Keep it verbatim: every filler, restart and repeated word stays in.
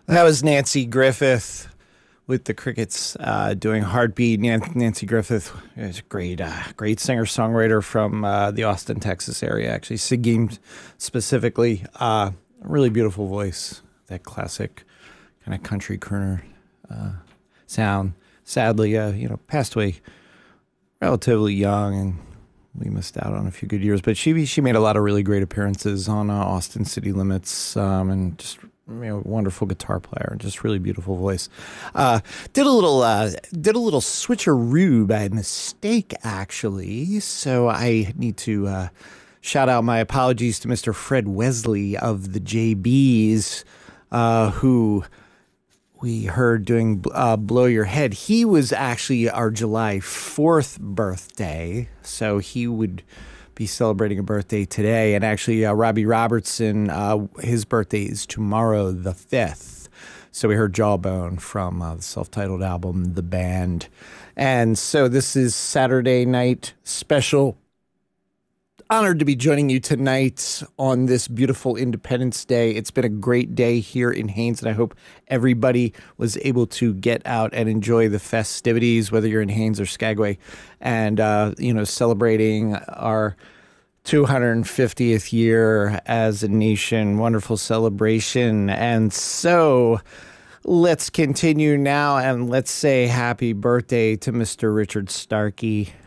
That was Nancy Griffith with the Crickets uh, doing Heartbeat. Nan- Nancy Griffith is a great, uh, great singer-songwriter from uh, the Austin, Texas area, actually. Seguin specifically. Uh, really beautiful voice. That classic kind of country crooner uh, sound. Sadly, uh, you know, passed away relatively young, and we missed out on a few good years. But she she made a lot of really great appearances on uh, Austin City Limits, um, and just you know, wonderful guitar player, just really beautiful voice. Uh, did a little uh, did a little switcheroo by mistake, actually. So I need to uh, shout out my apologies to Mister Fred Wesley of the J Bs, uh, who we heard doing uh, Blow Your Head. He was actually our July fourth birthday, so he would be celebrating a birthday today. And actually, uh, Robbie Robertson, uh, his birthday is tomorrow, the fifth. So we heard Jawbone from uh, the self-titled album, The Band. And so this is Saturday Night Special. Honored to be joining you tonight on this beautiful Independence Day. It's been a great day here in Haines, and I hope everybody was able to get out and enjoy the festivities, whether you're in Haines or Skagway, and, uh, you know, celebrating our two hundred fiftieth year as a nation. Wonderful celebration. And so let's continue now, and let's say happy birthday to Mister Richard Starkey.